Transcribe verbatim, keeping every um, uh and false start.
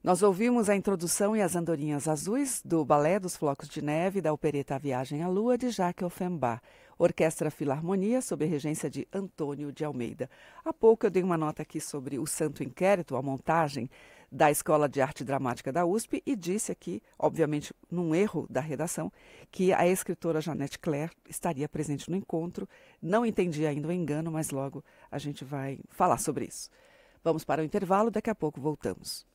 Nós ouvimos a introdução e as andorinhas azuis do Balé dos Flocos de Neve da opereta A Viagem à Lua, de Jacques Offenbach, Orquestra Filarmonia, sob a regência de Antônio de Almeida. Há pouco eu dei uma nota aqui sobre o Santo Inquérito, a montagem da Escola de Arte Dramática da U S P, e disse aqui, obviamente num erro da redação, que a escritora Jeanette Claire estaria presente no encontro. Não entendi ainda o engano, mas logo a gente vai falar sobre isso. Vamos para o intervalo, daqui a pouco voltamos.